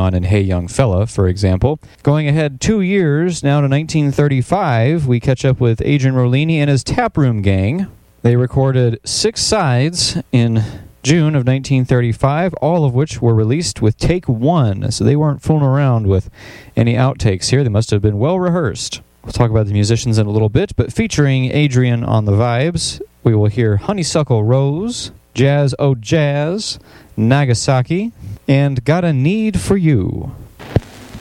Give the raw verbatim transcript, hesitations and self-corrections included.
on in Hey Young Fella, for example. Going ahead two years, now to nineteen thirty-five, we catch up with Adrian Rollini and his Taproom Gang. They recorded six sides in June of nineteen thirty-five, all of which were released with take one, so they weren't fooling around with any outtakes here. They must have been well rehearsed. We'll talk about the musicians in a little bit, but featuring Adrian on the vibes, we will hear Honeysuckle Rose, Jazz Oh Jazz, Nagasaki, and Got a Need for You.